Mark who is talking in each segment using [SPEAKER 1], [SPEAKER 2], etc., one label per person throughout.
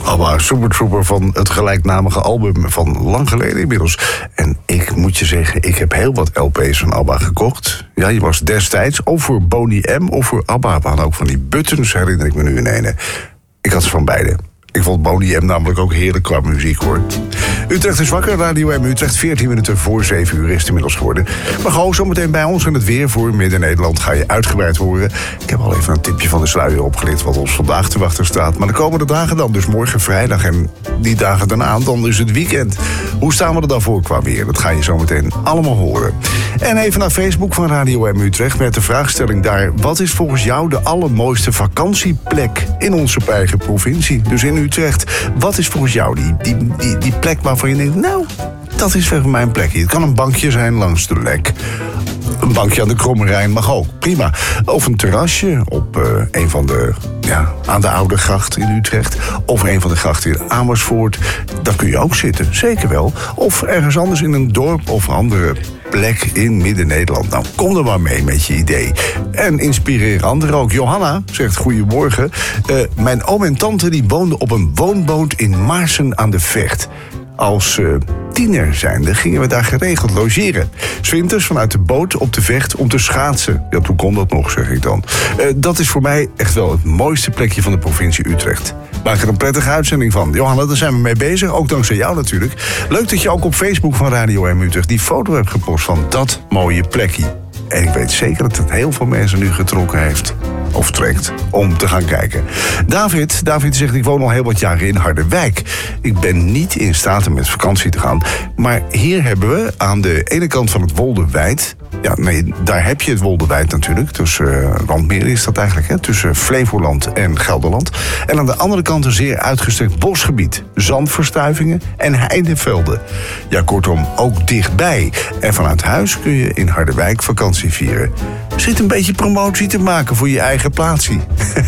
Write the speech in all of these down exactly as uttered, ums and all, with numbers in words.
[SPEAKER 1] ABBA, Super Trooper van het gelijknamige album van lang geleden inmiddels. En ik moet je zeggen, ik heb heel wat L P's van ABBA gekocht. Ja, je was destijds of voor Boney M of voor ABBA. We hadden ook van die buttons, herinner ik me nu in ene. Ik had ze van beide. Ik vond Boney M namelijk ook heerlijk qua muziek, hoor. Utrecht is wakker, Radio M Utrecht, veertien minuten voor zeven uur is het inmiddels geworden. Maar gewoon zometeen bij ons in het weer voor Midden-Nederland ga je uitgebreid horen. Ik heb al even een tipje van de sluier opgelicht wat ons vandaag te wachten staat. Maar de komende dagen dan, dus morgen vrijdag en die dagen daarna, dan is het weekend. Hoe staan we er dan voor qua weer? Dat ga je zometeen allemaal horen. En even naar Facebook van Radio M Utrecht met de vraagstelling daar: wat is volgens jou de allermooiste vakantieplek in onze eigen provincie? Dus in Utrecht, wat is volgens jou die, die, die, die plek waarvan je denkt, nou, dat is even mijn plekje. Het kan een bankje zijn langs de Lek. Een bankje aan de Kromme Rijn mag ook, prima. Of een terrasje op uh, een van de, ja, aan de Oude Gracht in Utrecht. Of een van de grachten in Amersfoort. Daar kun je ook zitten, zeker wel. Of ergens anders in een dorp of andere plek in Midden-Nederland. Nou, kom er maar mee met je idee. En inspireer anderen ook. Johanna zegt goedemorgen. Uh, mijn oom en tante die woonden op een woonboot in Maarsen aan de Vecht. Als uh, tiener zijnde gingen we daar geregeld logeren. 's Winters vanuit de boot op de Vecht om te schaatsen. Ja, toen kon dat nog, zeg ik dan. Uh, dat is voor mij echt wel het mooiste plekje van de provincie Utrecht. Maak er een prettige uitzending van. Johanna, daar zijn we mee bezig. Ook dankzij jou natuurlijk. Leuk dat je ook op Facebook van Radio M Utrecht die foto hebt gepost van dat mooie plekje. En ik weet zeker dat het heel veel mensen nu getrokken heeft. Of trekt, om te gaan kijken. David, David zegt, ik woon al heel wat jaren in Harderwijk. Ik ben niet in staat om met vakantie te gaan. Maar hier hebben we aan de ene kant van het Wolderwijd... Ja, nee, daar heb je het Wolderwijd natuurlijk. Tussen uh, Randmeer is dat eigenlijk, hè? Tussen Flevoland en Gelderland. En aan de andere kant een zeer uitgestrekt bosgebied. Zandverstuivingen en heidevelden. Ja, kortom, ook dichtbij. En vanuit huis kun je in Harderwijk vakantie vieren. Zit een beetje promotie te maken voor je eigen plaatsie.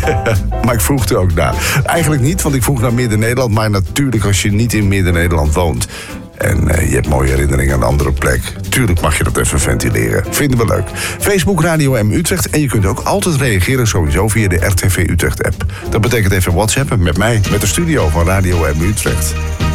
[SPEAKER 1] Maar ik vroeg er ook naar. Eigenlijk niet, want ik vroeg naar Midden-Nederland. Maar natuurlijk als je niet in Midden-Nederland woont en uh, je hebt mooie herinneringen aan een andere plek, tuurlijk mag je dat even ventileren. Vinden we leuk. Facebook Radio M Utrecht. En je kunt ook altijd reageren sowieso via de R T V Utrecht app. Dat betekent even WhatsAppen met mij, met de studio van Radio M Utrecht.